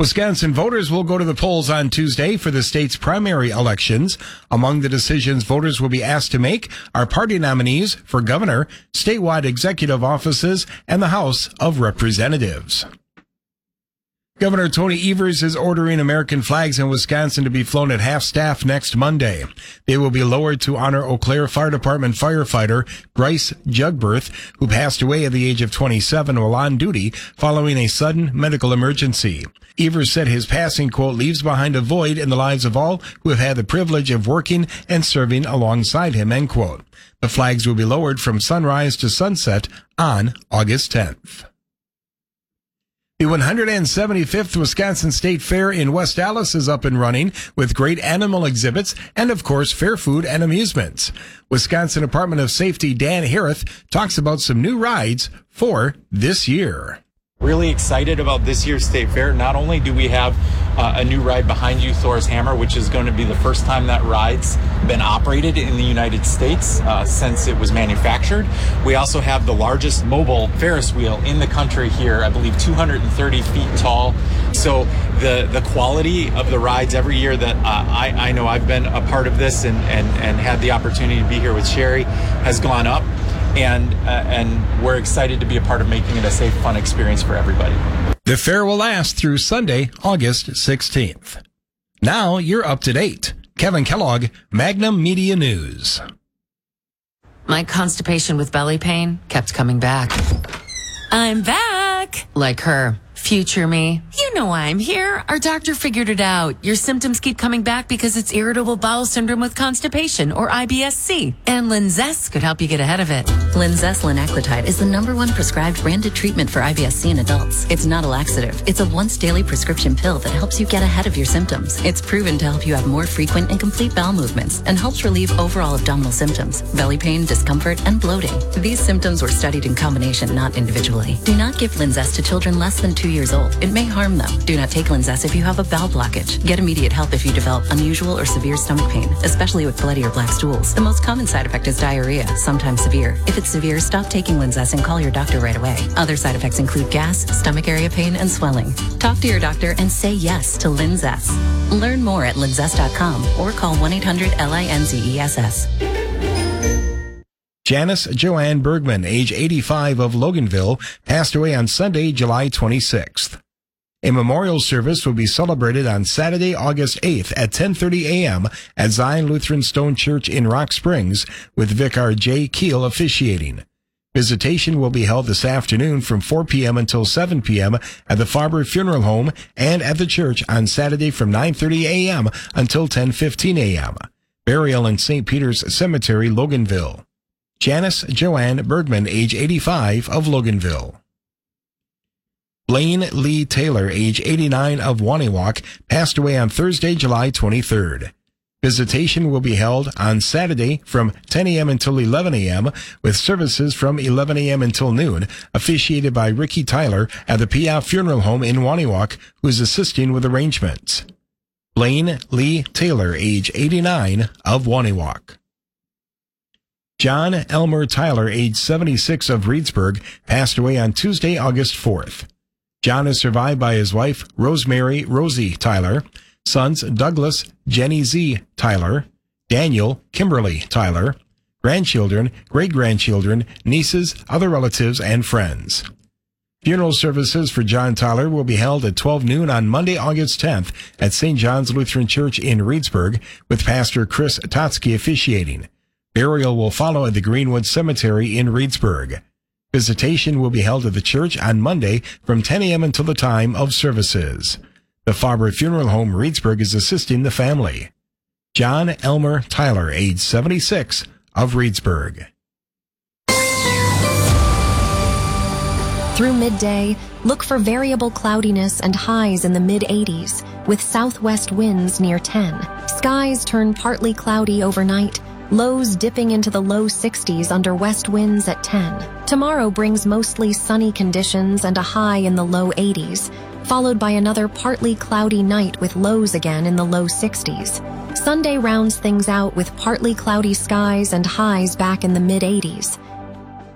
Wisconsin voters will go to the polls on Tuesday for the state's primary elections. Among the decisions voters will be asked to make are party nominees for governor, statewide executive offices, and the House of Representatives. Governor Tony Evers is ordering American flags in Wisconsin to be flown at half-staff next Monday. They will be lowered to honor Eau Claire Fire Department firefighter Bryce Jugberth, who passed away at the age of 27 while on duty following a sudden medical emergency. Evers said his passing, quote, leaves behind a void in the lives of all who have had the privilege of working and serving alongside him, end quote. The flags will be lowered from sunrise to sunset on August 10th. The 175th Wisconsin State Fair in West Allis is up and running with great animal exhibits and, of course, fair food and amusements. Wisconsin Department of Safety Dan Harith talks about some new rides for this year. Really excited about this year's State Fair. Not only do we have a new ride behind you, Thor's Hammer, which is going to be the first time that ride's been operated in the United States since it was manufactured. We also have the largest mobile Ferris wheel in the country here, I believe 230 feet tall. So the quality of the rides every year that I know I've been a part of this and had the opportunity to be here with Sherry has gone up. And we're excited to be a part of making it a safe, fun experience for everybody. The fair will last through Sunday, August 16th. Now you're up to date. Kevin Kellogg, Magnum Media News. My constipation with belly pain kept coming back. I'm back! Like her. Future me. You know why I'm here. Our doctor figured it out. Your symptoms keep coming back because it's irritable bowel syndrome with constipation, or IBS-C. And Linzess could help you get ahead of it. Linzess linaclotide is the #1 prescribed branded treatment for IBS-C in adults. It's not a laxative. It's a once-daily prescription pill that helps you get ahead of your symptoms. It's proven to help you have more frequent and complete bowel movements and helps relieve overall abdominal symptoms, belly pain, discomfort, and bloating. These symptoms were studied in combination, not individually. Do not give Linzess to children less than 2 years old. It may harm them. Do not take Linzess if you have a bowel blockage. Get immediate help if you develop unusual or severe stomach pain, especially with bloody or black stools. The most common side effect is diarrhea, sometimes severe. If it's severe, stop taking Linzess and call your doctor right away. Other side effects include gas, stomach area pain, and swelling. Talk to your doctor and say yes to Linzess. Learn more at linzess.com or call 1-800-LINZESS. Janice Joanne Bergman, age 85 of Loganville, passed away on Sunday, July 26th. A memorial service will be celebrated on Saturday, August 8th at 10:30 a.m. at Zion Lutheran Stone Church in Rock Springs, with Vicar J. Keel officiating. Visitation will be held this afternoon from 4 p.m. until 7 p.m. at the Farber Funeral Home and at the church on Saturday from 9:30 a.m. until 10:15 a.m. Burial in St. Peter's Cemetery, Loganville. Janice Joanne Bergman, age 85 of Loganville. Blaine Lee Taylor, age 89 of Waniwak, passed away on Thursday, July 23rd. Visitation will be held on Saturday from 10 a.m. until 11 a.m., with services from 11 a.m. until noon, officiated by Ricky Tyler at the Piaf Funeral Home in Waniwak, who is assisting with arrangements. Blaine Lee Taylor, age 89 of Waniwak. John Elmer Tyler, age 76 of Reedsburg, passed away on Tuesday, August 4th. John is survived by his wife, Rosemary Rosie Tyler, sons Douglas Jenny Z. Tyler, Daniel Kimberly Tyler, grandchildren, great-grandchildren, nieces, other relatives, and friends. Funeral services for John Tyler will be held at 12 noon on Monday, August 10th at St. John's Lutheran Church in Reedsburg, with Pastor Chris Totsky officiating. Burial will follow at the Greenwood Cemetery in Reedsburg. Visitation will be held at the church on Monday from 10 a.m. until the time of services. The Farber Funeral Home, Reedsburg, is assisting the family. John Elmer Tyler, age 76, of Reedsburg. Through midday, look for variable cloudiness and highs in the mid-80s, with southwest winds near 10. Skies turn partly cloudy overnight, lows dipping into the low 60s under west winds at 10. Tomorrow brings mostly sunny conditions and a high in the low 80s, followed by another partly cloudy night with lows again in the low 60s. Sunday rounds things out with partly cloudy skies and highs back in the mid-80s.